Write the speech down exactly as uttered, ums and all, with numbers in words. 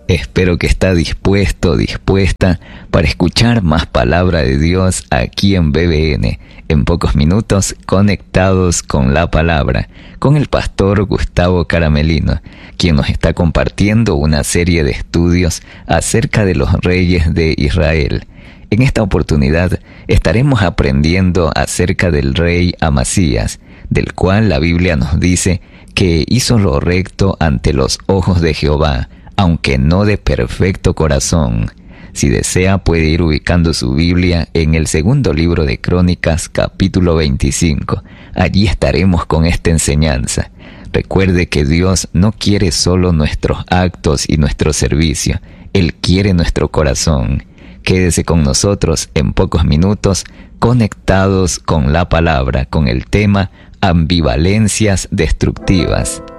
Espero que está dispuesto, dispuesta para escuchar más palabra de Dios aquí en B B N. En pocos minutos, conectados con la palabra, con el pastor Gustavo Caramelino, quien nos está compartiendo una serie de estudios acerca de los reyes de Israel. En esta oportunidad estaremos aprendiendo acerca del rey Amasías, del cual la Biblia nos dice que hizo lo recto ante los ojos de Jehová, aunque no de perfecto corazón. Si desea, puede ir ubicando su Biblia en el segundo libro de Crónicas, capítulo veinticinco. Allí estaremos con esta enseñanza. Recuerde que Dios no quiere solo nuestros actos y nuestro servicio. Él quiere nuestro corazón. Quédese con nosotros en pocos minutos, conectados con la palabra, con el tema ambivalencias destructivas.